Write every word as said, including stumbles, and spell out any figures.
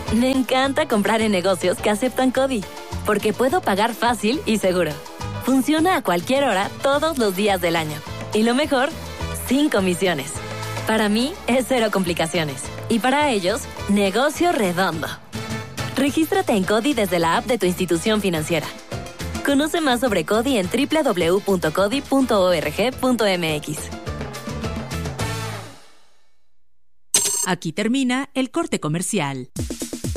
Me encanta comprar en negocios que aceptan CODI, porque puedo pagar fácil y seguro. Funciona a cualquier hora, todos los días del año. Y lo mejor, sin comisiones. Para mí, es cero complicaciones. Y para ellos, negocio redondo. Regístrate en CODI desde la app de tu institución financiera. Conoce más sobre CODI en doble u doble u doble u punto codi punto org punto m x. Aquí termina el corte comercial.